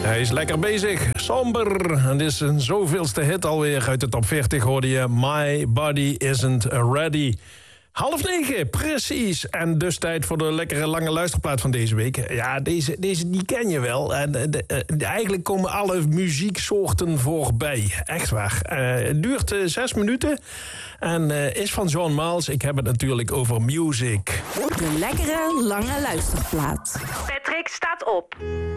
Hij is lekker bezig. Somber. En dit is een zoveelste hit alweer. Uit de top 40 hoorde je My Body Isn't Ready. 8:30, precies. En dus tijd voor de lekkere lange luisterplaat van deze week. Ja, deze die ken je wel. En eigenlijk komen alle muzieksoorten voorbij. Echt waar. Het duurt 6 minuten. En is van John Miles. Ik heb het natuurlijk over Music. De lekkere lange luisterplaat. Patrick staat op.